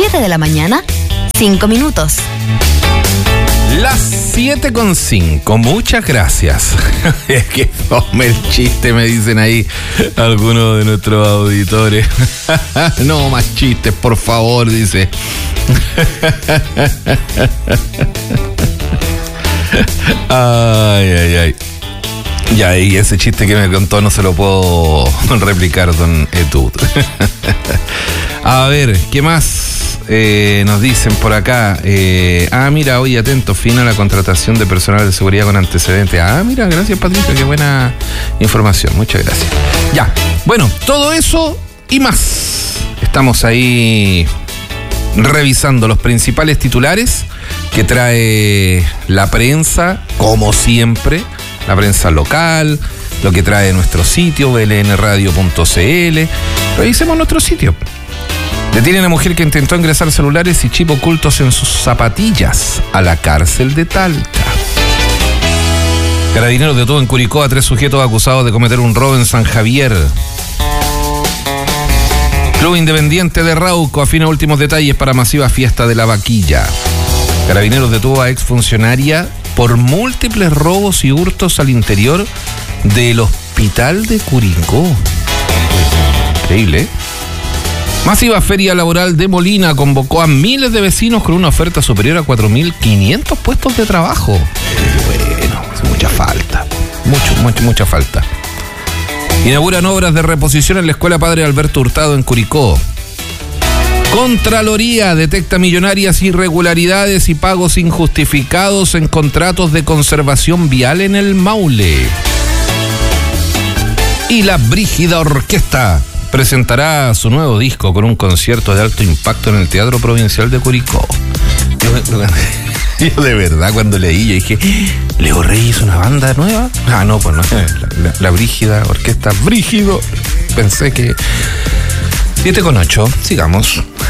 7 de la mañana, 5 minutos. Las 7:05, muchas gracias. Es que tome el chiste, me dicen ahí algunos de nuestros auditores. No más chistes, por favor, dice. Ay. Ya, y ese chiste que me contó no se lo puedo replicar, don Etud. A ver, ¿qué más nos dicen por acá? Mira, oye, atento, fin a la contratación de personal de seguridad con antecedentes. Mira, gracias, Patricia, qué buena información, muchas gracias. Ya, bueno, todo eso y más. Estamos ahí revisando los principales titulares que trae la prensa, como siempre, la prensa local, lo que trae nuestro sitio, blnradio.cl. Revisemos nuestro sitio. Detienen a mujer que intentó ingresar celulares y chip ocultos en sus zapatillas a la cárcel de Talca. Carabineros detuvo en Curicó a 3 sujetos acusados de cometer un robo en San Javier. Club Independiente de Rauco afina últimos detalles para masiva fiesta de la vaquilla. Carabineros detuvo a exfuncionaria por múltiples robos y hurtos al interior del hospital de Curicó. Increíble, ¿eh? Masiva feria laboral de Molina convocó a miles de vecinos con una oferta superior a 4.500 puestos de trabajo. Bueno, es mucha falta. Mucha falta. Inauguran obras de reposición en la Escuela Padre Alberto Hurtado en Curicó. Contraloría detecta millonarias irregularidades y pagos injustificados en contratos de conservación vial en el Maule. Y la Brígida Orquesta presentará su nuevo disco con un concierto de alto impacto en el Teatro Provincial de Curicó. Yo de verdad cuando leí, yo dije, ¿Leo Rey hizo una banda nueva? No, pues no, la Brígida Orquesta Brígido. Pensé que... 7:08, sigamos.